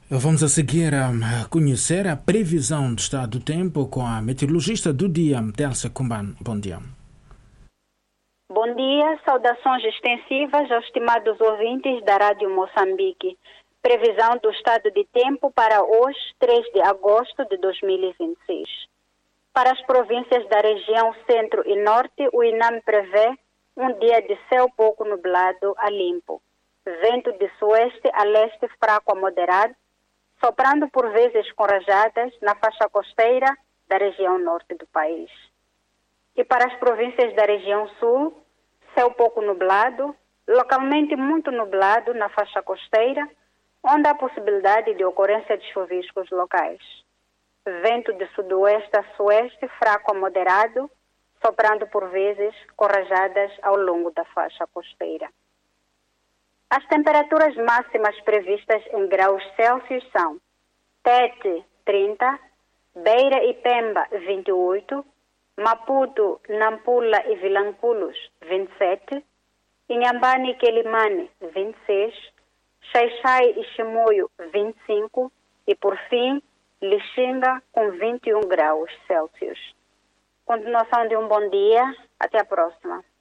Vamos a seguir a conhecer a previsão do estado do tempo com a meteorologista do dia, Delsa Kumban. Bom dia. Bom dia, saudações extensivas aos estimados ouvintes da Rádio Moçambique. Previsão do estado de tempo para hoje, 3 de agosto de 2026. Para as províncias da região centro e norte, o INAM prevê um dia de céu pouco nublado a limpo. Vento de sueste a leste fraco a moderado, soprando por vezes com rajadas na faixa costeira da região norte do país. E para as províncias da região sul, céu pouco nublado, localmente muito nublado na faixa costeira, onde há possibilidade de ocorrência de chuviscos locais. Vento de sudoeste a sueste fraco a moderado, soprando por vezes com rajadas ao longo da faixa costeira. As temperaturas máximas previstas em graus Celsius são Tete, 30, Beira e Pemba, 28, Maputo, Nampula e Vilanculos, 27, Inhambane e Quelimane, 26, Xai-Xai e Chimoio, 25 e, por fim, Lixinga, com 21 graus Celsius. Continuação de um bom dia. Até a próxima.